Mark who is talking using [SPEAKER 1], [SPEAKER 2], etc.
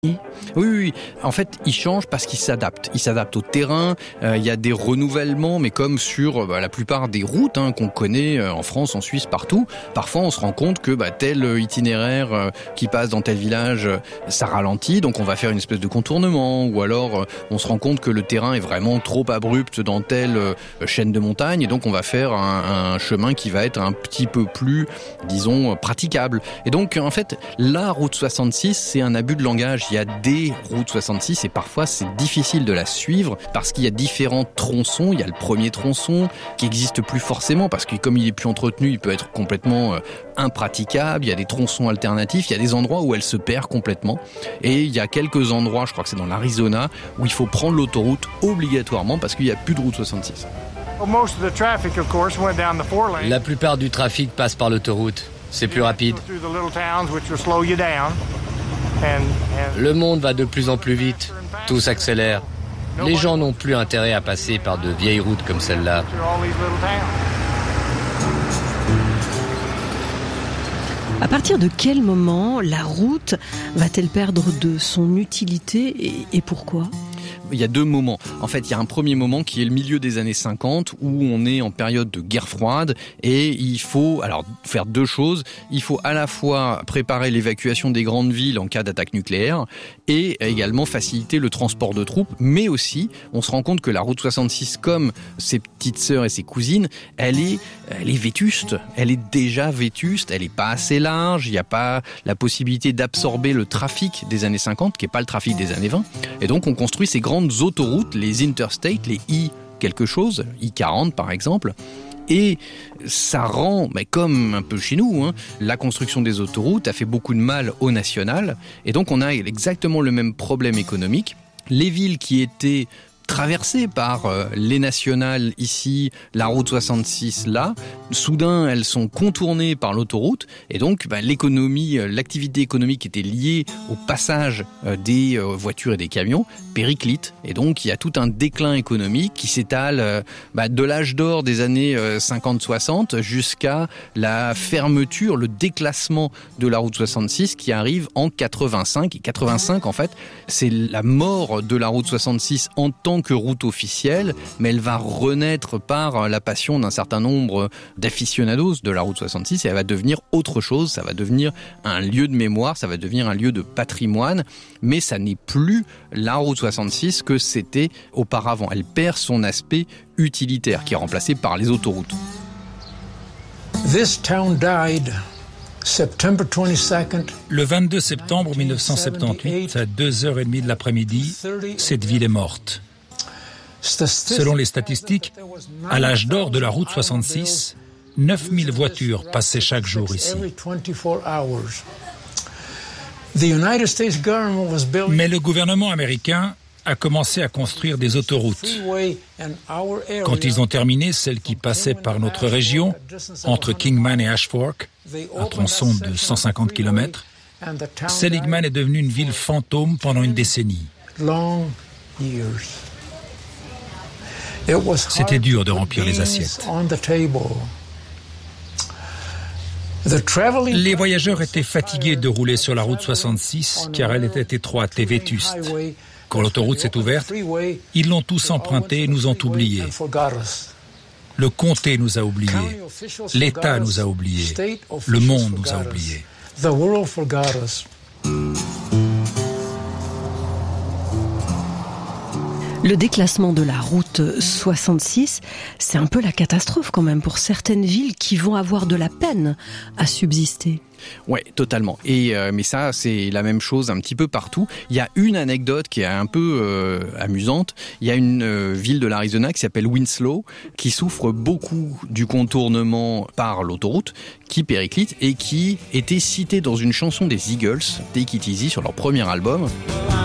[SPEAKER 1] Oui, oui. En fait, il change parce qu'il s'adapte. Il s'adapte au terrain. Il y a des renouvellements, mais comme sur la plupart des routes qu'on connaît en France, en Suisse, partout. Parfois, on se rend compte que tel itinéraire qui passe dans tel village, ça ralentit, donc on va faire une espèce de contournement. Ou alors, on se rend compte que le terrain est vraiment trop abrupt dans telle chaîne de montagne, et donc on va faire un chemin qui va être un petit peu plus, disons, praticable. Et donc, en fait, la route 66, c'est un abus de langage. Il y a des routes 66 et parfois c'est difficile de la suivre parce qu'il y a différents tronçons. Il y a le premier tronçon qui n'existe plus forcément parce que comme il est plus entretenu, il peut être complètement impraticable. Il y a des tronçons alternatifs. Il y a des endroits où elle se perd complètement. Et il y a quelques endroits, je crois que c'est dans l'Arizona, où il faut prendre l'autoroute obligatoirement parce qu'il n'y a plus de route 66.
[SPEAKER 2] La plupart du trafic passe par l'autoroute. C'est plus rapide. Le monde va de plus en plus vite. Tout s'accélère. Les gens n'ont plus intérêt à passer par de vieilles routes comme celle-là.
[SPEAKER 3] À partir de quel moment la route va-t-elle perdre de son utilité et pourquoi ?
[SPEAKER 1] Il y a deux moments. En fait, il y a un premier moment qui est le milieu des années 50 où on est en période de guerre froide et il faut alors faire deux choses. Il faut à la fois préparer l'évacuation des grandes villes en cas d'attaque nucléaire et également faciliter le transport de troupes. Mais aussi, on se rend compte que la route 66, comme ses petites sœurs et ses cousines, elle est vétuste. Elle est déjà vétuste. Elle est pas assez large. Il n'y a pas la possibilité d'absorber le trafic des années 50, qui est pas le trafic des années 20. Et donc, on construit ces grandes autoroutes, les interstates, les quelque chose, I-40 par exemple, et ça rend, comme un peu chez nous, la construction des autoroutes a fait beaucoup de mal au national, et donc on a exactement le même problème économique. Les villes qui étaient traversées par les nationales ici, la route 66 là, soudain elles sont contournées par l'autoroute et donc l'économie, l'activité économique qui était liée au passage des voitures et des camions périclite et donc il y a tout un déclin économique qui s'étale de l'âge d'or des années 50-60 jusqu'à la fermeture, le déclassement de la route 66 qui arrive en 85 et 85 en fait c'est la mort de la route 66 en tant que route officielle, mais elle va renaître par la passion d'un certain nombre d'aficionados de la route 66 et elle va devenir autre chose, ça va devenir un lieu de mémoire, ça va devenir un lieu de patrimoine, mais ça n'est plus la route 66 que c'était auparavant. Elle perd son aspect utilitaire qui est remplacé par les autoroutes.
[SPEAKER 4] This town died September 22nd.
[SPEAKER 5] Le 22 septembre 1978, à 2h30 de l'après-midi, cette ville est morte. Selon les statistiques, à l'âge d'or de la route 66, 9000 voitures passaient chaque jour ici. Mais le gouvernement américain a commencé à construire des autoroutes. Quand ils ont terminé celle qui passait par notre région, entre Kingman et Ashfork, un tronçon de 150 km, Seligman est devenue une ville fantôme pendant une décennie. C'était dur de remplir les assiettes. Les voyageurs étaient fatigués de rouler sur la route 66 car elle était étroite et vétuste. Quand l'autoroute s'est ouverte, ils l'ont tous empruntée et nous ont oubliés. Le comté nous a oubliés. L'État nous a oubliés. Le monde nous a oubliés.
[SPEAKER 3] Le déclassement de la route 66, c'est un peu la catastrophe quand même pour certaines villes qui vont avoir de la peine à subsister.
[SPEAKER 1] Ouais, totalement. Et mais ça, c'est la même chose un petit peu partout. Il y a une anecdote qui est un peu amusante. Il y a une ville de l'Arizona qui s'appelle Winslow, qui souffre beaucoup du contournement par l'autoroute, qui périclite et qui était citée dans une chanson des Eagles, Take It Easy, sur leur premier album.